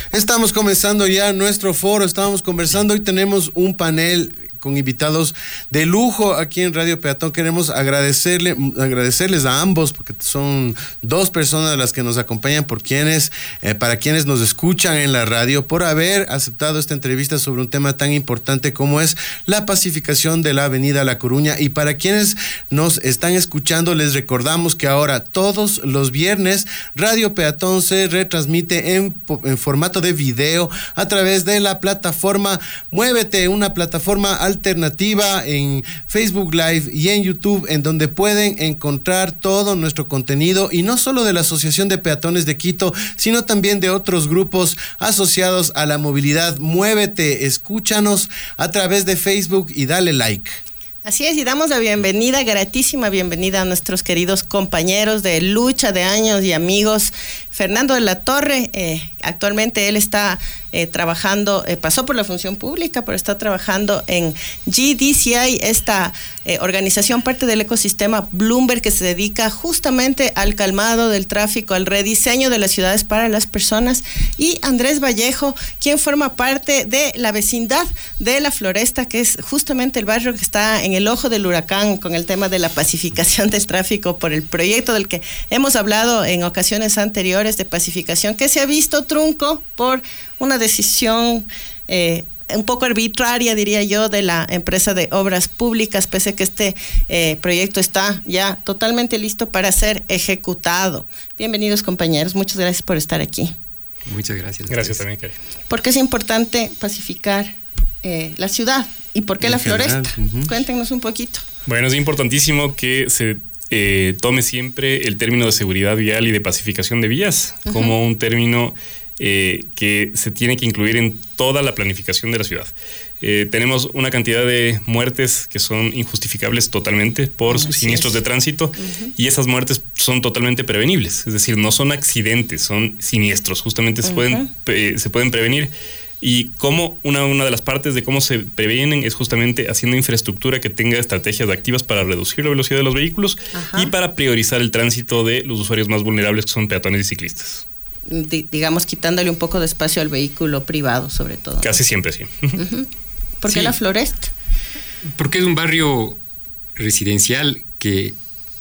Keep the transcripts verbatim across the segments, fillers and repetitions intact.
Estamos comenzando ya nuestro foro, estamos conversando y tenemos un panel con invitados de lujo aquí en Radio Peatón. Queremos agradecerle, agradecerles a ambos, porque son dos personas las que nos acompañan, por quienes, eh, para quienes nos escuchan en la radio, por haber aceptado esta entrevista sobre un tema tan importante como es la pacificación de la Avenida La Coruña. Y para quienes nos están escuchando, les recordamos que ahora todos los viernes Radio Peatón se retransmite en, en formato de video a través de la plataforma Muévete, una plataforma alternativa en Facebook Live y en YouTube, en donde pueden encontrar todo nuestro contenido, y no solo de la Asociación de Peatones de Quito, sino también de otros grupos asociados a la movilidad. Muévete, escúchanos a través de Facebook y dale like. Así es, y damos la bienvenida, gratísima bienvenida a nuestros queridos compañeros de lucha de años y amigos. Fernando de la Torre, eh, actualmente él está eh, trabajando, eh, pasó por la función pública, pero está trabajando en G D C I, esta eh, organización parte del ecosistema Bloomberg, que se dedica justamente al calmado del tráfico, al rediseño de las ciudades para las personas. Y Andrés Vallejo, quien forma parte de la vecindad de La Floresta, que es justamente el barrio que está en el ojo del huracán con el tema de la pacificación del tráfico por el proyecto del que hemos hablado en ocasiones anteriores de pacificación, que se ha visto trunco por una decisión eh, un poco arbitraria, diría yo, de la empresa de obras públicas, pese a que este eh, proyecto está ya totalmente listo para ser ejecutado. Bienvenidos, compañeros, muchas gracias por estar aquí. Muchas gracias. Gracias también, Karen. ¿Por qué es importante pacificar eh, la ciudad y por qué en La Floresta? Uh-huh. Cuéntenos un poquito. Bueno, es importantísimo que se eh, tome siempre el término de seguridad vial y de pacificación de vías uh-huh. como un término eh, que se tiene que incluir en toda la planificación de la ciudad. Eh, tenemos una cantidad de muertes que son injustificables totalmente por Así siniestros es. de tránsito uh-huh. y esas muertes son totalmente prevenibles, es decir, no son accidentes, son siniestros, justamente uh-huh. se pueden, eh, se pueden prevenir. Y cómo una, una de las partes de cómo se previenen es justamente haciendo infraestructura que tenga estrategias activas para reducir la velocidad de los vehículos Ajá. y para priorizar el tránsito de los usuarios más vulnerables, que son peatones y ciclistas. D- digamos, quitándole un poco de espacio al vehículo privado, sobre todo. Casi ¿no? siempre, sí. Uh-huh. ¿Por qué sí. La Floresta? Porque es un barrio residencial que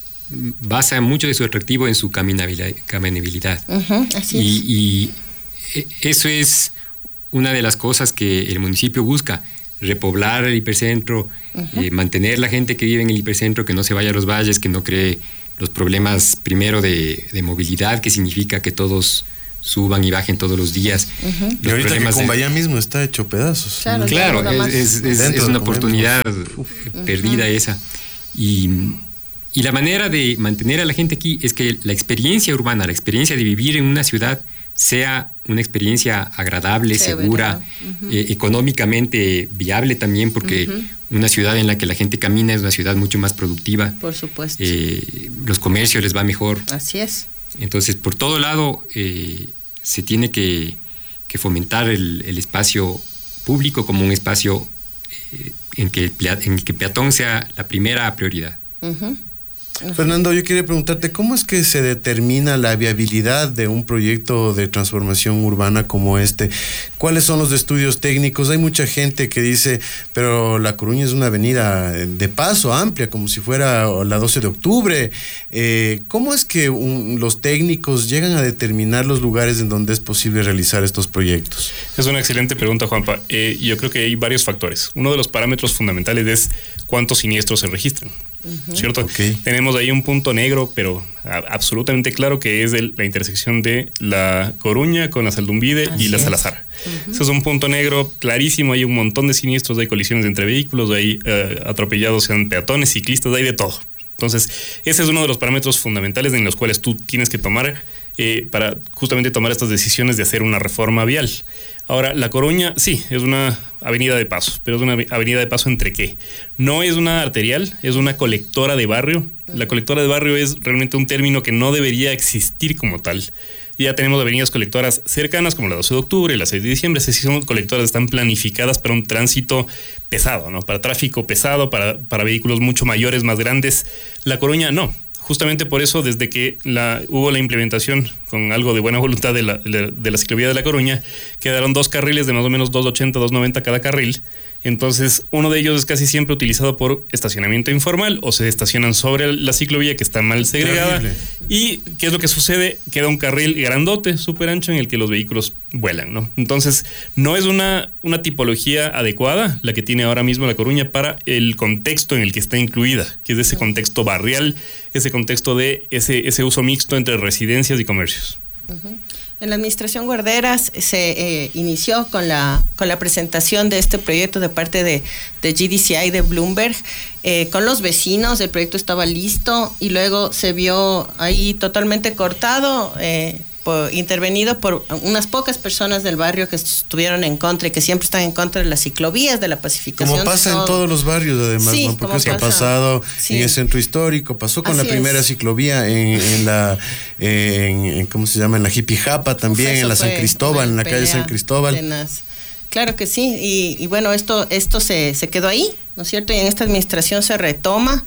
basa mucho de su atractivo en su caminabilidad. caminabilidad. Uh-huh. Así y, y eso es una de las cosas que el municipio busca: repoblar el hipercentro, uh-huh. eh, mantener la gente que vive en el hipercentro, que no se vaya a los valles, que no cree los problemas primero de, de movilidad, que significa que todos suban y bajen todos los días. Uh-huh. Los y ahorita que Cumbaya de... mismo está hecho pedazos. Claro, claro es, es, es, es una oportunidad Uf. perdida uh-huh. esa. Y, y la manera de mantener a la gente aquí es que la experiencia urbana, la experiencia de vivir en una ciudad, sea una experiencia agradable, sí, segura, uh-huh. eh, económicamente viable también, porque uh-huh. una ciudad en la que la gente camina es una ciudad mucho más productiva. Por supuesto. Eh, los comercios les va mejor. Así es. Entonces, por todo lado, eh, se tiene que, que fomentar el, el espacio público como un espacio eh, en, que, en el que el peatón sea la primera prioridad. Uh-huh. Fernando, yo quería preguntarte, ¿cómo es que se determina la viabilidad de un proyecto de transformación urbana como este? ¿Cuáles son los estudios técnicos? Hay mucha gente que dice, pero La Coruña es una avenida de paso amplia, como si fuera la doce de octubre. Eh, ¿Cómo es que un, los técnicos llegan a determinar los lugares en donde es posible realizar estos proyectos? Es una excelente pregunta, Juanpa. Eh, yo creo que hay varios factores. Uno de los parámetros fundamentales es cuántos siniestros se registran. Uh-huh. ¿Cierto? Okay. Tenemos ahí un punto negro, pero a, absolutamente claro, que es el, la intersección de La Coruña con la Saldumbide Así y la Salazar. Uh-huh. Ese es un punto negro clarísimo. Hay un montón de siniestros, hay colisiones entre vehículos, hay uh, atropellados, sean peatones, ciclistas, hay de todo. Entonces, ese es uno de los parámetros fundamentales en los cuales tú tienes que tomar eh, para justamente tomar estas decisiones de hacer una reforma vial. Ahora, La Coruña, sí, es una avenida de paso, pero es una avenida de paso ¿entre qué? No es una arterial, es una colectora de barrio. La colectora de barrio es realmente un término que no debería existir como tal. Ya tenemos avenidas colectoras cercanas como la doce de octubre, la seis de diciembre, es decir, son colectoras que están planificadas para un tránsito pesado, ¿no? Para tráfico pesado, para, para vehículos mucho mayores, más grandes. La Coruña no. Justamente por eso, desde que la, hubo la implementación con algo de buena voluntad de la, de, de la ciclovía de La Coruña, quedaron dos carriles de más o menos dos ochenta, dos noventa cada carril. Entonces, uno de ellos es casi siempre utilizado por estacionamiento informal o se estacionan sobre la ciclovía que está mal segregada. Terrible. ¿Y qué es lo que sucede? Queda un carril grandote, súper ancho, en el que los vehículos vuelan, ¿no? Entonces, no es una, una tipología adecuada la que tiene ahora mismo La Coruña para el contexto en el que está incluida, que es ese contexto barrial, ese contexto de ese, ese uso mixto entre residencias y comercios. Uh-huh. En la administración Guarderas se eh, inició con la con la presentación de este proyecto de parte de, de G D C I de Bloomberg, eh, con los vecinos. El proyecto estaba listo y luego se vio ahí totalmente cortado, eh, por, intervenido por unas pocas personas del barrio que estuvieron en contra y que siempre están en contra de las ciclovías, de la pacificación. Como pasa en todos los barrios, además, sí, ¿no? Porque eso ha pasado sí. en el centro histórico, pasó con Así la primera es. ciclovía en, en la, en, en, ¿cómo se llama? En la Jipijapa también, Uf, en la San Cristóbal, en la calle San Cristóbal. Tenaz. Claro que sí, y, y bueno, esto, esto se, se quedó ahí, ¿no es cierto? Y en esta administración se retoma.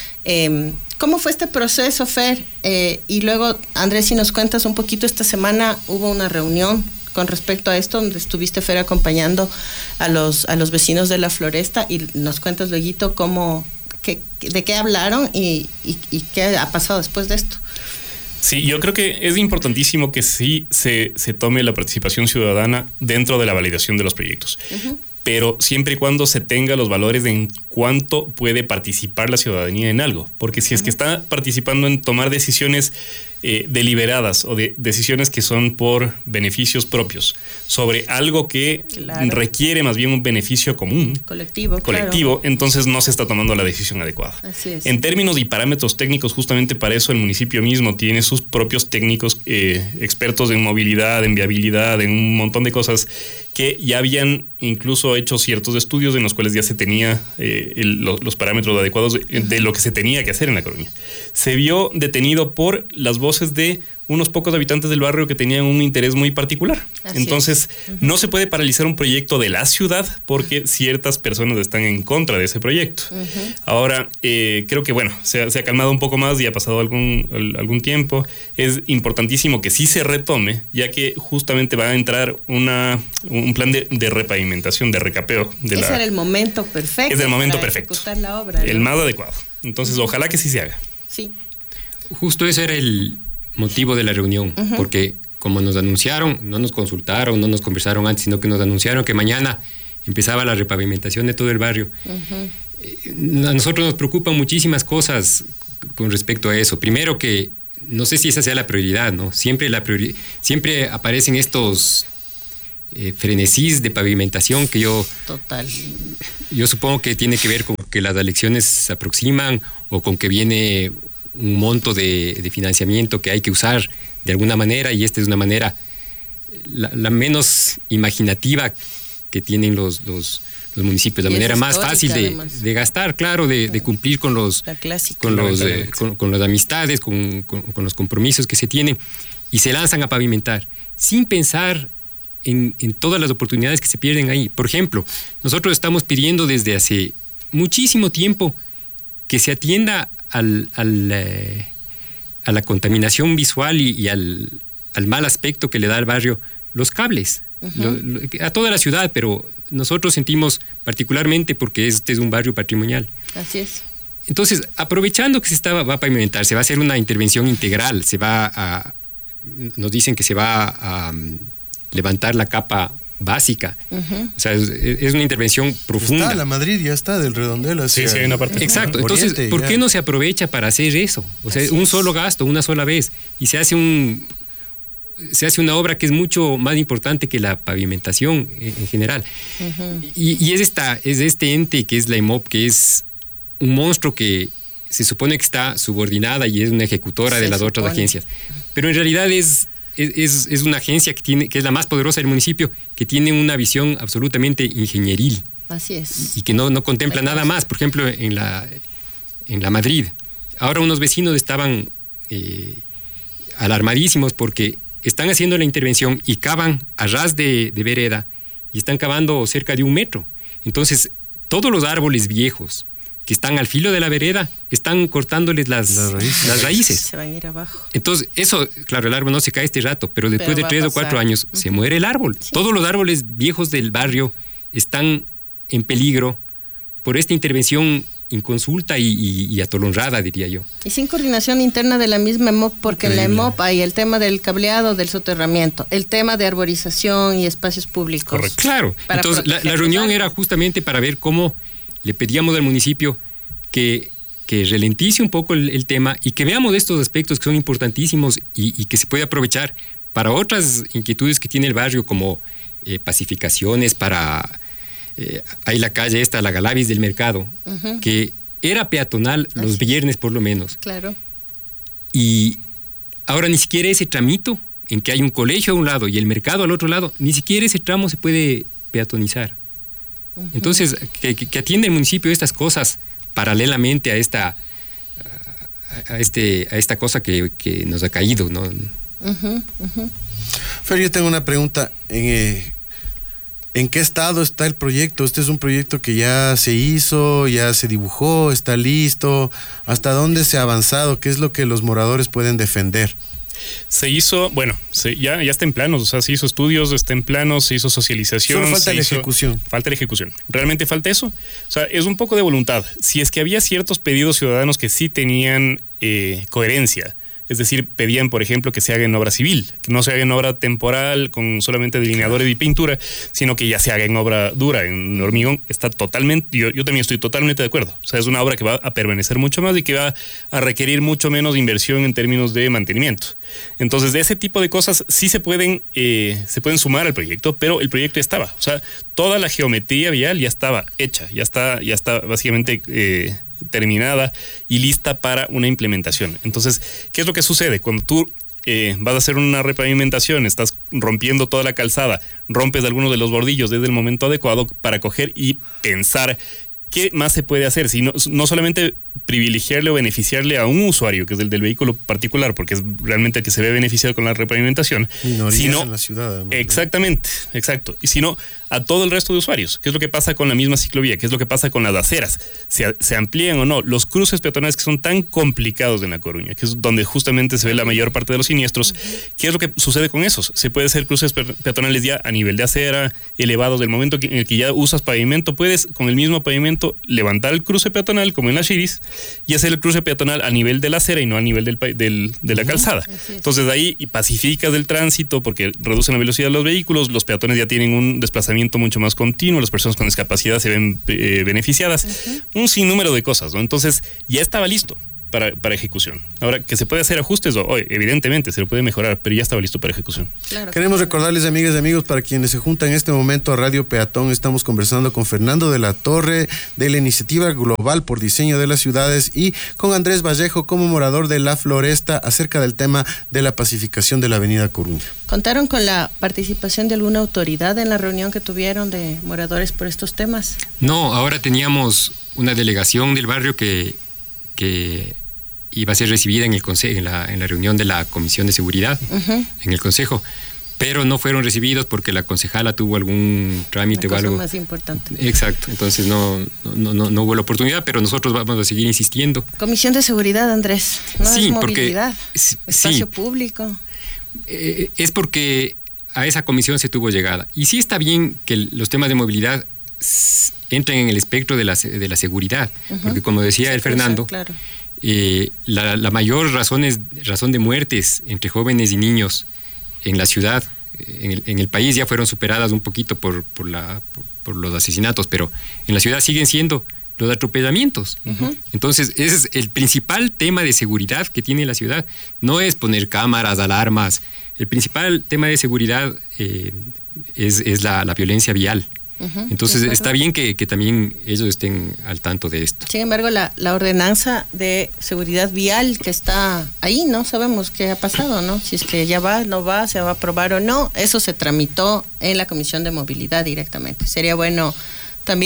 Eh, ¿Cómo fue este proceso, Fer? Eh, y luego, Andrés, si nos cuentas un poquito, esta semana hubo una reunión con respecto a esto, donde estuviste, Fer, acompañando a los, a los vecinos de La Floresta, y nos cuentas luego cómo, qué, de qué hablaron y, y, y qué ha pasado después de esto. Sí, yo creo que es importantísimo que sí se, se tome la participación ciudadana dentro de la validación de los proyectos. Uh-huh. Pero siempre y cuando se tenga los valores de en cuánto puede participar la ciudadanía en algo. Porque si es que está participando en tomar decisiones eh, deliberadas o de decisiones que son por beneficios propios sobre algo que claro. requiere más bien un beneficio común, colectivo, colectivo claro. entonces no se está tomando la decisión adecuada. Así es. En términos y parámetros técnicos, justamente para eso el municipio mismo tiene sus propios técnicos, eh, expertos en movilidad, en viabilidad, en un montón de cosas que ya habían incluso hecho ciertos estudios en los cuales ya se tenía eh, el, los, los parámetros adecuados de, uh-huh. de lo que se tenía que hacer en La Coruña. Se vio detenido por las voces de unos pocos habitantes del barrio que tenían un interés muy particular. Así Entonces, uh-huh. no se puede paralizar un proyecto de la ciudad porque ciertas personas están en contra de ese proyecto. Uh-huh. Ahora, eh, creo que, bueno, se ha, se ha calmado un poco más y ha pasado algún, algún tiempo. Es importantísimo que sí se retome, ya que justamente va a entrar una, un plan de, de repavimentación, de recapeo. De Ese la, era el momento perfecto. Es el momento para perfecto. Ejecutar la obra, ¿no? El más adecuado. Entonces, uh-huh. ojalá que sí se haga. Sí. Justo ese era el motivo de la reunión, uh-huh. porque como nos anunciaron, no nos consultaron, no nos conversaron antes, sino que nos anunciaron que mañana empezaba la repavimentación de todo el barrio. Uh-huh. Eh, a nosotros nos preocupan muchísimas cosas con respecto a eso. Primero que, no sé si esa sea la prioridad, ¿no? Siempre, la priori- siempre aparecen estos eh, frenesís de pavimentación que yo... Total. Yo supongo que tiene que ver con que las elecciones se aproximan o con que viene un monto de, de financiamiento que hay que usar de alguna manera, y esta es una manera la, la menos imaginativa que tienen los, los, los municipios, la y manera más fácil de, de gastar, claro, de, de cumplir con los, con, los eh, con, con las amistades, con, con, con los compromisos que se tienen, y se lanzan a pavimentar sin pensar en, en todas las oportunidades que se pierden ahí. Por ejemplo, nosotros estamos pidiendo desde hace muchísimo tiempo que se atienda al, al, eh, a la contaminación visual y, y al, al mal aspecto que le da al barrio los cables, uh-huh. lo, lo, a toda la ciudad, pero nosotros sentimos particularmente porque este es un barrio patrimonial. Así es. Entonces, aprovechando que se está, va a pavimentar, se va a hacer una intervención integral, se va a, nos dicen que se va a, a levantar la capa básica. Uh-huh. O sea, es, es una intervención profunda. Está, la Madrid ya está del redondel hacia... Sí, sí, hay una parte. Exacto. Entonces, Oriente, ¿por ya. qué no se aprovecha para hacer eso? O sea, Así un es. solo gasto, una sola vez, y se hace un se hace una obra que es mucho más importante que la pavimentación en, en general. Uh-huh. Y, y es esta es este ente que es la E M O P, que es un monstruo que se supone que está subordinada y es una ejecutora se de las supone. otras agencias. Pero en realidad es Es, es una agencia que tiene que es la más poderosa del municipio, que tiene una visión absolutamente ingenieril. Así es. Y que no, no contempla nada más. Por ejemplo, en la, en la Madrid, ahora unos vecinos estaban eh, alarmadísimos porque están haciendo la intervención y cavan a ras de, de vereda y están cavando cerca de un metro. Entonces, todos los árboles viejos que están al filo de la vereda, están cortándoles las, las, raíces. las raíces. Se van a ir abajo. Entonces, eso, claro, el árbol no se cae este rato, pero después pero de tres o cuatro años uh-huh. se muere el árbol. Sí. Todos los árboles viejos del barrio están en peligro por esta intervención inconsulta y, y, y atolonrada, diría yo. Y sin coordinación interna de la misma E M O P, porque Increíble. en la E M O P hay el tema del cableado, del soterramiento, el tema de arborización y espacios públicos. Correcto. Claro, entonces la, la reunión era justamente para ver cómo le pedíamos al municipio que, que ralentice un poco el, el tema y que veamos estos aspectos que son importantísimos y, y que se puede aprovechar para otras inquietudes que tiene el barrio, como eh, pacificaciones para... Eh, hay la calle esta, la Galavis del Mercado, uh-huh. que era peatonal Así. los viernes por lo menos. Claro. Y ahora ni siquiera ese tramito, en que hay un colegio a un lado y el mercado al otro lado, ni siquiera ese tramo se puede peatonizar. Uh-huh. Entonces, que, que atiende el municipio estas cosas paralelamente a esta, a, este, a esta cosa que, que nos ha caído, ¿no? Uh-huh. Uh-huh. Fer, yo tengo una pregunta. Eh, ¿En qué estado está el proyecto? Este es un proyecto que ya se hizo, ya se dibujó, está listo. ¿Hasta dónde se ha avanzado? ¿Qué es lo que los moradores pueden defender? Se hizo, bueno, se, ya, ya está en planos, o sea, se hizo estudios, está en planos, se hizo socialización. Solo falta la hizo, ejecución. Falta la ejecución. ¿Realmente falta eso? O sea, es un poco de voluntad. Si es que había ciertos pedidos ciudadanos que sí tenían eh, coherencia, es decir, pedían, por ejemplo, que se haga en obra civil, que no se haga en obra temporal con solamente delineadores y pintura, sino que ya se haga en obra dura, en hormigón. Está totalmente, yo, yo también estoy totalmente de acuerdo. O sea, es una obra que va a permanecer mucho más y que va a requerir mucho menos inversión en términos de mantenimiento. Entonces, de ese tipo de cosas sí se pueden, eh, se pueden sumar al proyecto, pero el proyecto ya estaba. O sea, toda la geometría vial ya estaba hecha, ya está, ya está básicamente... Eh, terminada y lista para una implementación. Entonces, ¿qué es lo que sucede? Cuando tú eh, vas a hacer una repavimentación, estás rompiendo toda la calzada, rompes algunos de los bordillos desde el momento adecuado para coger y pensar qué más se puede hacer, sino no solamente privilegiarle o beneficiarle a un usuario, que es el del vehículo particular, porque es realmente el que se ve beneficiado con la repavimentación, sino en la ciudad, además, exactamente, ¿no? exacto, y sino a todo el resto de usuarios. ¿Qué es lo que pasa con la misma ciclovía? ¿Qué es lo que pasa con las aceras? ¿Se, se amplían o no? Los cruces peatonales que son tan complicados en La Coruña, que es donde justamente se ve la mayor parte de los siniestros. ¿Qué es lo que sucede con esos? Se puede hacer cruces peatonales ya a nivel de acera, elevados. Del momento en el que ya usas pavimento, puedes con el mismo pavimento levantar el cruce peatonal, como en la Chiris, y hacer el cruce peatonal a nivel de la acera y no a nivel del, del, de la calzada. Entonces de ahí pacificas el tránsito porque reducen la velocidad de los vehículos, los peatones ya tienen un desplazamiento mucho más continuo, las personas con discapacidad se ven eh, beneficiadas, uh-huh. un sinnúmero de cosas, ¿no? Entonces ya estaba listo para, para ejecución. Ahora, que se puede hacer ajustes, o, evidentemente se lo puede mejorar, pero ya estaba listo para ejecución. Claro. Queremos recordarles, amigas y amigos, para quienes se juntan en este momento a Radio Peatón, estamos conversando con Fernando de la Torre de la Iniciativa Global por Diseño de las Ciudades y con Andrés Vallejo como morador de La Floresta acerca del tema de la pacificación de la Avenida Coruña. ¿Contaron con la participación de alguna autoridad en la reunión que tuvieron de moradores por estos temas? No, ahora teníamos una delegación del barrio que, que iba a ser recibida en el conse- en la, en la reunión de la Comisión de Seguridad, uh-huh. en el Consejo, pero no fueron recibidos porque la concejala tuvo algún trámite o algo más importante. Exacto, entonces no, no, no, no hubo la oportunidad, pero nosotros vamos a seguir insistiendo. Comisión de Seguridad, Andrés, no sí, es movilidad, porque, espacio sí, público. Eh, es porque a esa comisión se tuvo llegada. Y sí está bien que los temas de movilidad entren en el espectro de la, de la seguridad, uh-huh. porque como decía sí, el Fernando, claro. eh, la, la mayor razón, es, razón de muertes entre jóvenes y niños en la ciudad, en el, en el país ya fueron superadas un poquito por, por, la, por, por los asesinatos, pero en la ciudad siguen siendo los atropellamientos. Uh-huh. Entonces, ese es el principal tema de seguridad que tiene la ciudad. No es poner cámaras, alarmas. El principal tema de seguridad eh, es, es la, la violencia vial. Uh-huh. Entonces, está bien que, que también ellos estén al tanto de esto. Sin embargo, la, la ordenanza de seguridad vial que está ahí, no sabemos qué ha pasado, ¿no? Si es que ya va, no va, se va a aprobar o no. Eso se tramitó en la Comisión de Movilidad directamente. Sería bueno también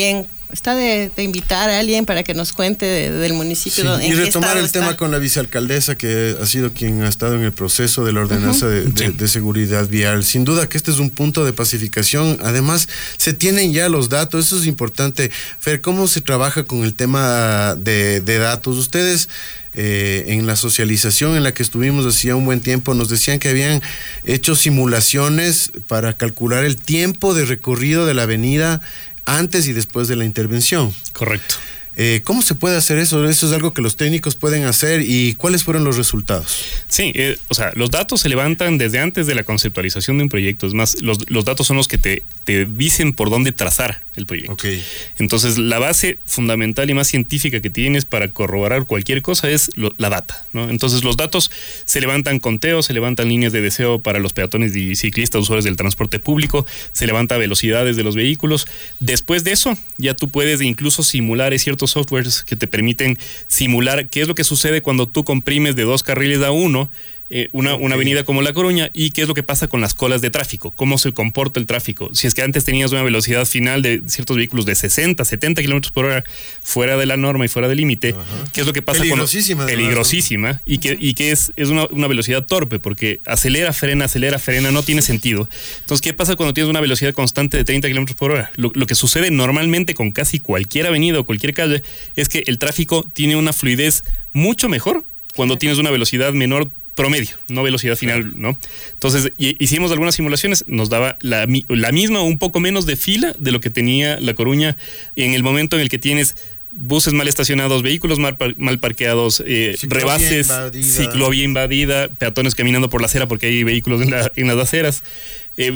está de, de invitar a alguien para que nos cuente de, del municipio. Sí, donde, y retomar el está. tema con la vicealcaldesa, que ha sido quien ha estado en el proceso de la ordenanza uh-huh. de, de, de seguridad vial. Sin duda que este es un punto de pacificación. Además, se tienen ya los datos, eso es importante. Fer, ¿cómo se trabaja con el tema de, de datos? Ustedes... Eh, en la socialización en la que estuvimos hacía un buen tiempo, nos decían que habían hecho simulaciones para calcular el tiempo de recorrido de la avenida antes y después de la intervención. Correcto. Eh, ¿Cómo se puede hacer eso? Eso es algo que los técnicos pueden hacer. ¿Y cuáles fueron los resultados? Sí, eh, o sea, los datos se levantan desde antes de la conceptualización de un proyecto. Es más, los, los datos son los que te, te dicen por dónde trazar el proyecto. Okay. Entonces, la base fundamental y más científica que tienes para corroborar cualquier cosa es lo, la data, ¿no? Entonces, los datos se levantan conteos, se levantan líneas de deseo para los peatones y ciclistas, usuarios del transporte público, se levanta velocidades de los vehículos. Después de eso, ya tú puedes incluso simular ciertos softwares que te permiten simular qué es lo que sucede cuando tú comprimes de dos carriles a uno eh, una, okay. una avenida como La Coruña, y qué es lo que pasa con las colas de tráfico, cómo se comporta el tráfico. Si es que antes tenías una velocidad final de ciertos vehículos de sesenta, setenta kilómetros por hora fuera de la norma y fuera del límite, uh-huh. ¿qué es lo que pasa? Peligrosísima. Cuando, peligrosísima. ¿no? Y que, y que es, es una, una velocidad torpe, porque acelera, frena, acelera, frena, no tiene sentido. Entonces, ¿qué pasa cuando tienes una velocidad constante de treinta kilómetros por hora? Lo, lo que sucede normalmente con casi cualquier avenida o cualquier calle es que el tráfico tiene una fluidez mucho mejor cuando tienes una velocidad menor promedio, no velocidad final, ¿no? Entonces, hicimos algunas simulaciones, nos daba la, la misma o un poco menos de fila de lo que tenía La Coruña en el momento en el que tienes buses mal estacionados, vehículos mal, mal parqueados, eh, rebases, invadida. ciclovía invadida, peatones caminando por la acera porque hay vehículos en, la, en las aceras, eh,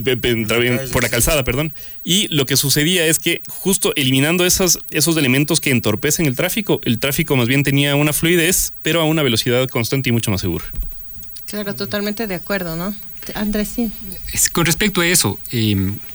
por la calzada, perdón. Y lo que sucedía es que justo eliminando esos, esos elementos que entorpecen el tráfico, el tráfico más bien tenía una fluidez, pero a una velocidad constante y mucho más segura. Claro, totalmente de acuerdo, ¿no? Andrés, sí. Con respecto a eso, eh,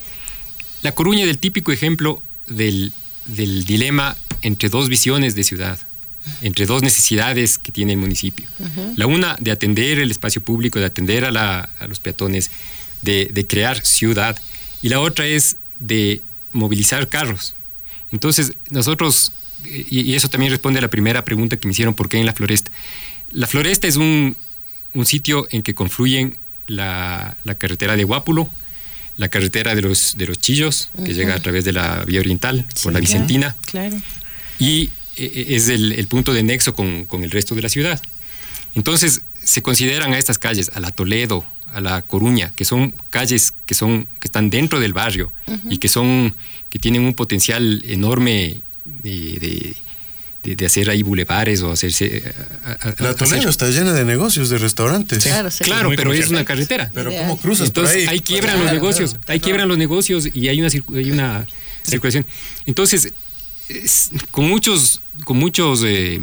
La Coruña es el típico ejemplo del, del dilema entre dos visiones de ciudad, entre dos necesidades que tiene el municipio. Uh-huh. La una de atender el espacio público, de atender a, la, a los peatones, de, de crear ciudad, y la otra es de movilizar carros. Entonces, nosotros, y, y eso también responde a la primera pregunta que me hicieron, ¿por qué en la Floresta? La Floresta es un, un sitio en que confluyen la, la carretera de Guápulo, la carretera de los, de los Chillos, que uh-huh. llega a través de la vía oriental, sí, por la Vicentina, claro, claro. y eh, es el, el punto de nexo con, con el resto de la ciudad. Entonces, se consideran a estas calles, a la Toledo, a la Coruña, que son calles que, son, que están dentro del barrio uh-huh. y que, son, que tienen un potencial enorme de... de De, de hacer ahí bulevares o hacerse... A, a, la Toledo hacer... está llena de negocios, de restaurantes. Sí. Claro, sí. Claro, pero es una carretera. Pero ¿cómo cruzas Entonces, por ahí? ahí quiebran claro, los negocios, claro, ahí claro. quiebran los negocios y hay una, hay una sí. circulación. Entonces, es, con muchos, con muchos eh,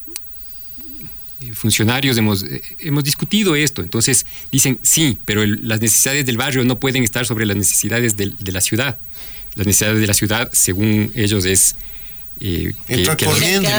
funcionarios hemos, eh, hemos discutido esto. Entonces, dicen, sí, pero el, las necesidades del barrio no pueden estar sobre las necesidades de, de la ciudad. Las necesidades de la ciudad, según ellos, es... Eh, Entra que corriendo.